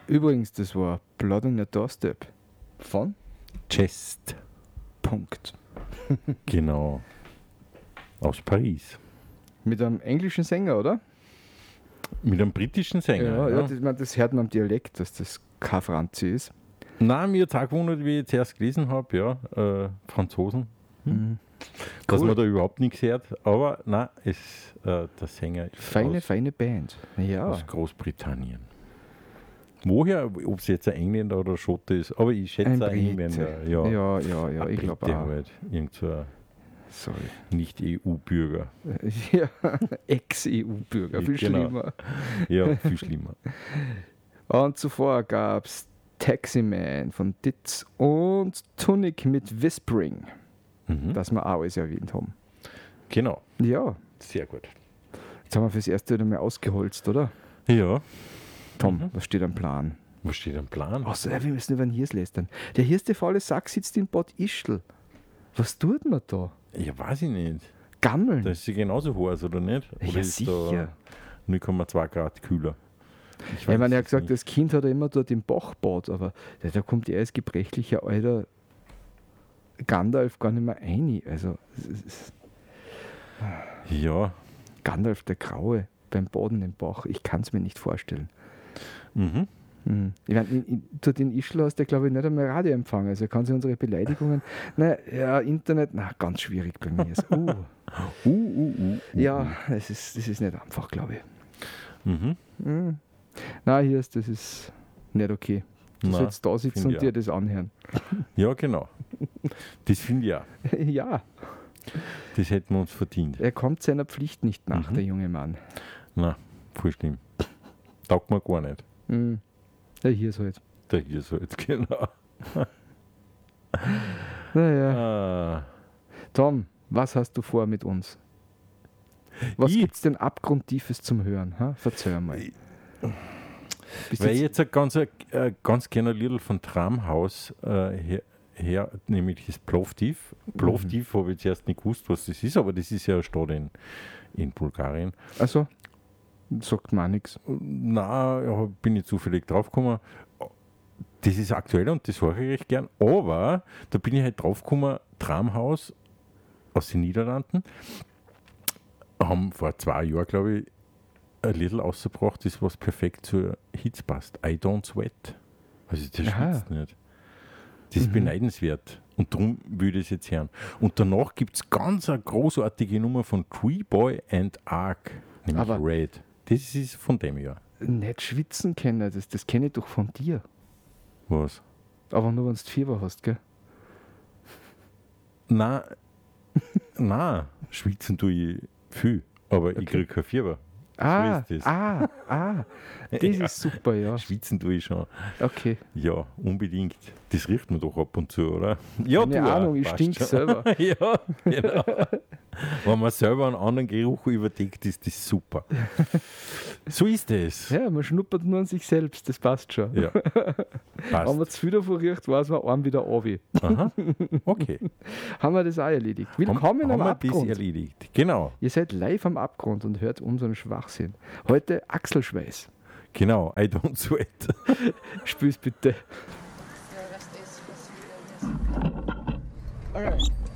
Übrigens, das war Blood on Your Doorstep von Chest. Punkt. Genau. Aus Paris. Mit einem englischen Sänger, oder? Mit einem britischen Sänger. Ja, das hört man am Dialekt, dass das kein Franzi ist. Nein, mir hat es auch gewundert, wie ich jetzt erst gelesen habe, ja, Franzosen. Dass Cool. man da überhaupt nichts hört. Aber nein, der Sänger ist Feine Band. Ja. aus Großbritannien. Woher, ob es jetzt ein Engländer oder ein Schotte ist, aber ich schätze Ein ein Brite. Engländer. Ja, Ein ich glaube Brite auch. halt. Irgend so ein Sorry. Nicht-EU-Bürger. Ja, Ex-EU-Bürger, viel Genau. schlimmer. Ja, viel schlimmer. Und zuvor gab es Taxi Man von Ditz und Tunic mit Whispering, das wir auch alles erwähnt haben. Genau, Ja, sehr gut. jetzt haben wir fürs erste wieder mal ausgeholzt, oder? Ja, Tom, was steht am Plan? was steht am Plan? Außer wir müssen über den Hirs lästern. Der Hirste faule Sack sitzt in Bad Ischl. Was tut man da? Ja, weiß ich nicht. Gammeln? Da ist sie genauso heiß, oder nicht? Oder Ja, ist sicher. da 0,2 Grad kühler? Ich meine, er hat es gesagt, nicht. das Kind hat er immer dort im Bach gebaut, aber da kommt er als gebrechlicher alter Gandalf gar nicht mehr rein. Also, Ja, Gandalf der Graue beim Baden im Bach, ich kann es mir nicht vorstellen. Ich meine, dort in Ischl hast du, glaube ich, nicht einmal Radioempfang. Also kann sich unsere Beleidigungen, ja, Internet, ganz schwierig bei mir. Ja, das ist nicht einfach, glaube ich. Hier ist, das ist nicht okay. Du Na, sollst da sitzen find und ich dir auch. das anhören. Ja, genau. Das finde ich auch. Ja, Das hätten wir uns verdient. er kommt seiner Pflicht nicht nach, der junge Mann. Na, voll schlimm. Taugt mir gar nicht. Ja, hier ist halt. Der hier so jetzt, genau. Naja. Ah, Tom, was hast du vor mit uns? Was Ich? gibt es denn Abgrundtiefes zum Hören? Ha? Verzeih mal. Bist weil ich jetzt, jetzt ganz gerne ein Lied von Tramhaus her, nämlich das Plovdiv. Plovdiv habe ich zuerst nicht gewusst, was das ist, aber das ist ja eine Stadt in Bulgarien. also, sagt mir auch nichts. Na, ja, bin ich zufällig draufgekommen. Das ist aktuell und das höre ich recht gern. Aber da bin ich halt draufgekommen, Tramhaus aus den Niederlanden haben vor 2 Jahren, glaube ich, ein Lied rausgebracht, das was perfekt zur Hitze passt. I don't sweat. Also der Aha. schwitzt nicht. Das ist beneidenswert. Und darum würde ich es jetzt hören. Und danach gibt es ganz eine großartige Nummer von Tree Boy and Ark, nämlich Aber- Red. Das ist von dem Jahr. Nicht schwitzen können, das kenne ich doch von dir. Was? Aber nur wenn du Fieber hast, gell? Nein, schwitzen tue ich viel, aber ich kriege kein Fieber. ist das. Das Ja. ist super, ja. Schwitzen tue ich schon. Okay. Ja, unbedingt. Das riecht man doch ab und zu, oder? Ja, Keine du auch, Ahnung, ich passt stink schon. selber. Ja, genau. Wenn man selber einen anderen Geruch überdeckt, ist das super. So ist es. Ja, man schnuppert nur an sich selbst, das passt schon. Ja. Wenn man Passt. zu viel davon riecht, weiß man einem wieder runter. Aha. Okay. Haben wir das auch erledigt. Willkommen am haben wir das Abgrund. erledigt. Genau. Ihr seid live am Abgrund und hört unseren Schwachsinn. Heute Achselschweiß. Genau. I don't sweat. Spiel's bitte. Alright.